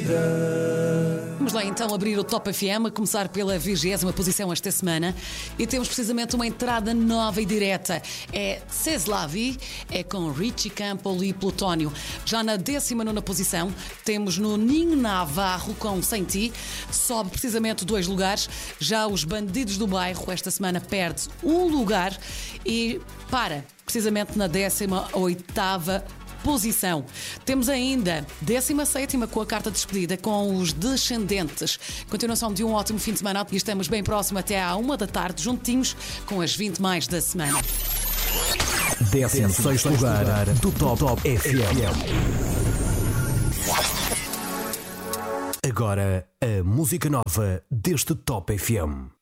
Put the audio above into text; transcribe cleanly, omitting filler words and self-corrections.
Vamos lá então abrir o Top FM, a começar pela 20ª posição esta semana. E temos precisamente uma entrada nova e direta. É C'est la vie, é com Richie Campbell e Plutónio. Já na 19ª posição temos no Ninho Navarro com Sem Ti. Sobe precisamente 2 lugares. Já os Bandidos do Bairro esta semana perde 1 lugar e para precisamente na 18ª posição. Temos ainda 17ª com a carta de despedida com os Descendentes. Continuação de um ótimo fim de semana e estamos bem próximo até à 1 da tarde, juntinhos com as 20 mais da semana. 16º lugar do Top FM. Agora a música nova deste Top FM.